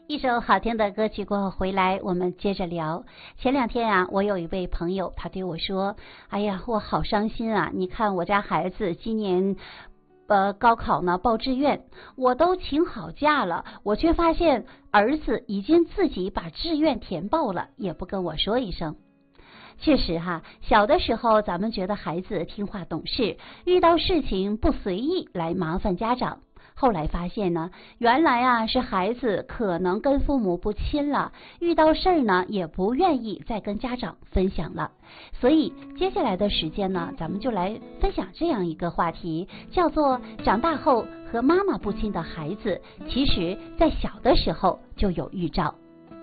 一首好听的歌曲过后回来，我们接着聊。前2天啊，我有一位朋友，他对我说：“哎呀，我好伤心啊！你看我家孩子今年高考呢报志愿，我都请好假了，我却发现儿子已经自己把志愿填报了，也不跟我说一声。”确实哈，小的时候咱们觉得孩子听话懂事，遇到事情不随意来麻烦家长。后来发现呢，原来啊是孩子可能跟父母不亲了，遇到事儿呢也不愿意再跟家长分享了。所以接下来的时间呢，咱们就来分享这样一个话题，叫做长大后和妈妈不亲的孩子，其实在小的时候就有预兆。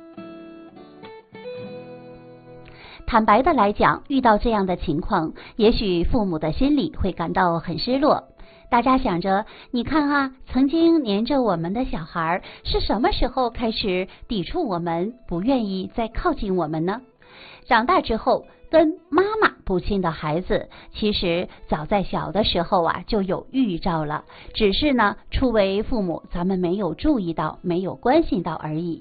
坦白的来讲，遇到这样的情况，也许父母的心里会感到很失落。大家想着，你看啊，曾经黏着我们的小孩是什么时候开始抵触我们，不愿意再靠近我们呢？长大之后跟妈妈不亲的孩子，其实早在小的时候啊就有预兆了，只是呢初为父母咱们没有注意到，没有关心到而已。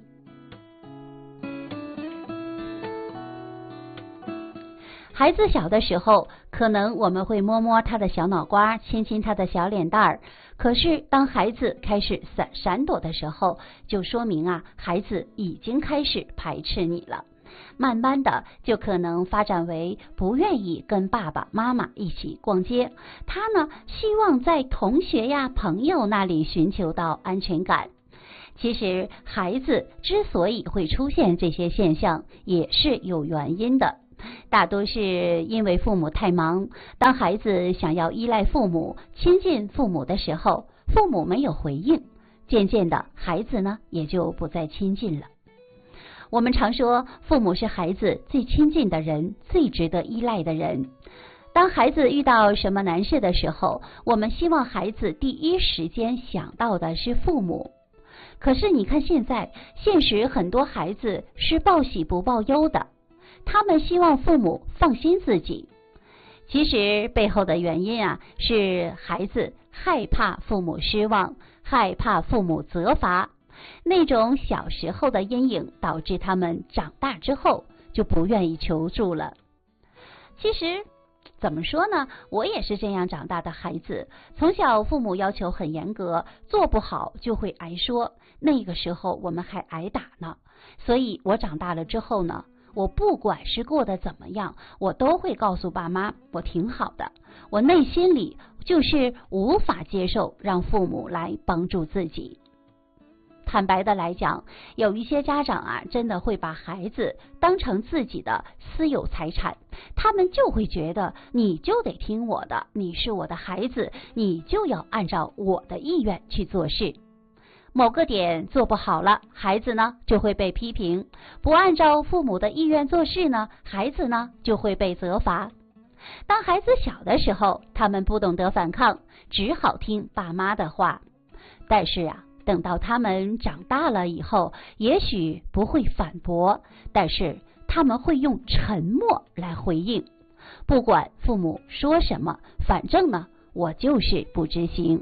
孩子小的时候，可能我们会摸摸他的小脑瓜，亲亲他的小脸蛋儿。可是当孩子开始闪躲的时候，就说明啊，孩子已经开始排斥你了。慢慢的就可能发展为不愿意跟爸爸妈妈一起逛街，他呢希望在同学呀朋友那里寻求到安全感。其实孩子之所以会出现这些现象，也是有原因的。大多是因为父母太忙，当孩子想要依赖父母、亲近父母的时候，父母没有回应，渐渐的孩子呢也就不再亲近了。我们常说，父母是孩子最亲近的人，最值得依赖的人。当孩子遇到什么难事的时候，我们希望孩子第一时间想到的是父母。可是你看现在，现实很多孩子是报喜不报忧的，他们希望父母放心自己。其实背后的原因啊，是孩子害怕父母失望，害怕父母责罚。那种小时候的阴影导致他们长大之后就不愿意求助了。其实怎么说呢，我也是这样长大的孩子，从小父母要求很严格，做不好就会挨说，那个时候我们还挨打呢。所以我长大了之后呢，我不管是过得怎么样，我都会告诉爸妈我挺好的，我内心里就是无法接受让父母来帮助自己。坦白的来讲，有一些家长啊，真的会把孩子当成自己的私有财产，他们就会觉得你就得听我的，你是我的孩子，你就要按照我的意愿去做事。某个点做不好了，孩子呢就会被批评，不按照父母的意愿做事呢，孩子呢就会被责罚。当孩子小的时候，他们不懂得反抗，只好听爸妈的话。但是啊，等到他们长大了以后，也许不会反驳，但是他们会用沉默来回应。不管父母说什么，反正呢，我就是不执行。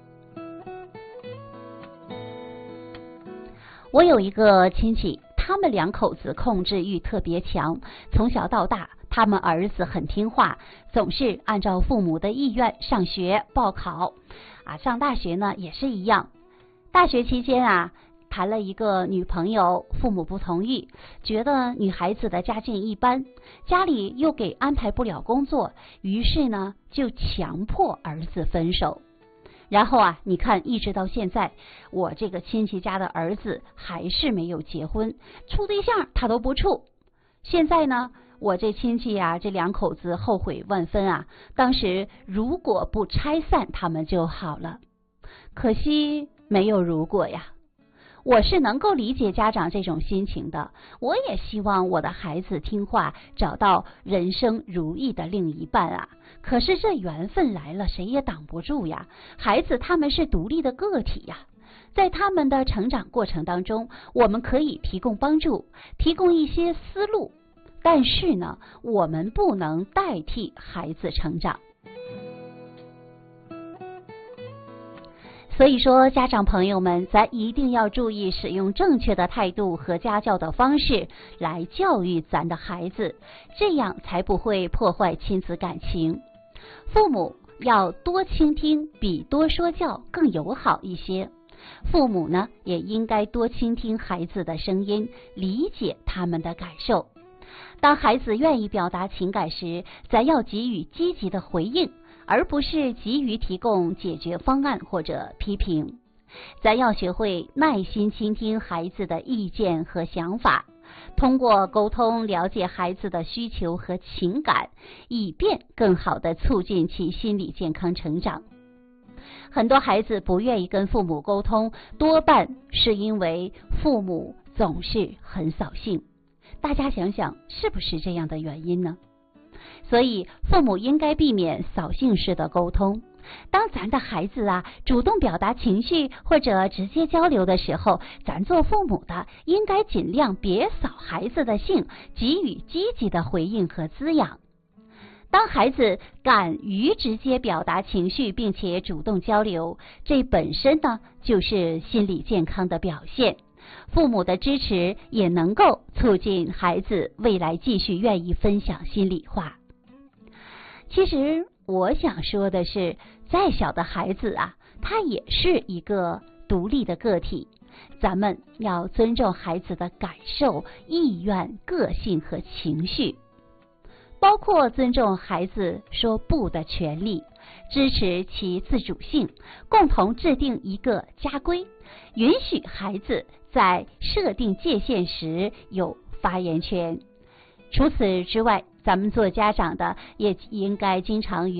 我有一个亲戚，他们2口子控制欲特别强，从小到大，他们儿子很听话，总是按照父母的意愿上学报考，上大学呢也是一样。大学期间啊，谈了一个女朋友，父母不同意，觉得女孩子的家境一般，家里又给安排不了工作，于是呢就强迫儿子分手。然后啊，你看一直到现在，我这个亲戚家的儿子还是没有结婚，处对象他都不处。现在呢，我这亲戚啊，这2口子后悔万分啊，当时如果不拆散他们就好了，可惜没有如果呀。我是能够理解家长这种心情的，我也希望我的孩子听话，找到人生如意的另一半啊。可是这缘分来了，谁也挡不住呀。孩子他们是独立的个体呀，在他们的成长过程当中，我们可以提供帮助，提供一些思路，但是呢，我们不能代替孩子成长。 所以说，家长朋友们，咱一定要注意使用正确的态度和家教的方式来教育咱的孩子，这样才不会破坏亲子感情。父母要多倾听，比多说教更友好一些。父母呢，也应该多倾听孩子的声音，理解他们的感受。当孩子愿意表达情感时，咱要给予积极的回应，而不是急于提供解决方案或者批评。咱要学会耐心倾听孩子的意见和想法，通过沟通了解孩子的需求和情感，以便更好地促进其心理健康成长。很多孩子不愿意跟父母沟通，多半是因为父母总是很扫兴。大家想想，是不是这样的原因呢？所以父母应该避免扫兴式的沟通。当咱的孩子主动表达情绪或者直接交流的时候，咱做父母的应该尽量别扫孩子的兴，给予积极的回应和滋养。当孩子敢于直接表达情绪并且主动交流，这本身呢就是心理健康的表现。父母的支持也能够促进孩子未来继续愿意分享心里话。其实我想说的是，再小的孩子他也是一个独立的个体，咱们要尊重孩子的感受、意愿、个性和情绪，包括尊重孩子说不的权利，支持其自主性，共同制定一个家规，允许孩子在设定界限时有发言权。除此之外，咱们做家长的也应该经常与